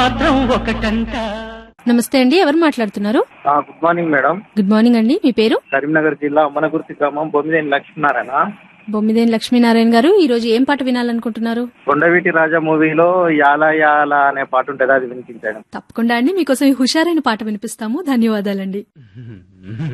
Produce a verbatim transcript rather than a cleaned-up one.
మాత్రం ఒకటంట. నమస్తే అండి, ఎవరు మాట్లాడుతున్నారు? Good morning madam. Good morning అండి, మీ పేరు? కరీంనగర్ జిల్లా అమ్మనగుర్తి గ్రామం బొమ్మిదేని లక్ష్మీనారాయణ. బొమ్మిదేని లక్ష్మీనారాయణ గారు, ఈ రోజు ఏం పాట వినాలనుకుంటున్నారు? కొండవీటి రాజా మూవీలో యాల యాల అనే పాట ఉంటుంది, అది వినిపించాడు. తప్పకుండా అండి, మీకోసం ఈ హుషారైన పాట వినిపిస్తాము. ధన్యవాదాలండి.